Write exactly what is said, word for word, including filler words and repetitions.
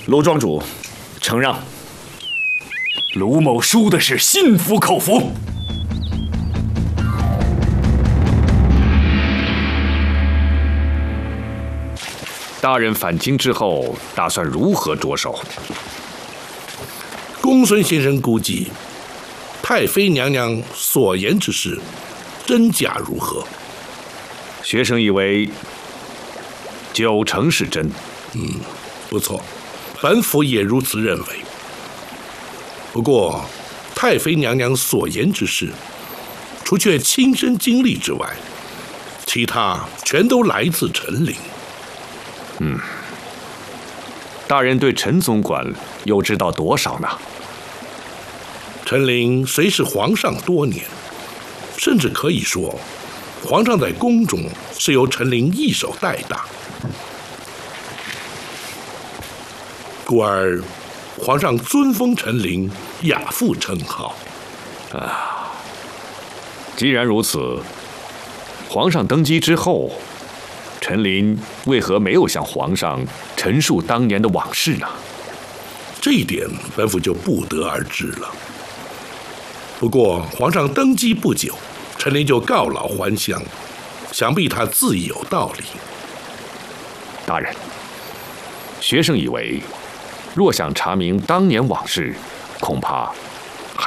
卢庄主，承让。 卢某输的是心服口服。大人返京之后，打算如何着手？ 公孙先生估计，太妃娘娘所言之事，真假如何？ 学生以为九成是真。 嗯，不错，本府也如此认为。不过，太妃娘娘所言之事，除却亲身经历之外，其他全都来自陈琳。 嗯，大人对陈总管又知道多少呢？ 陈琳虽是皇上多年，甚至可以说，皇上在宫中是由陈琳一手带大，故而皇上尊封陈琳亚父称号。 啊，既然如此，皇上登基之后，陈琳为何没有向皇上陈述当年的往事呢？ 这一点本府就不得而知了。不过皇上登基不久，陈琳就告老还乡，想必他自有道理。 大人，学生以为，若想查明当年往事，恐怕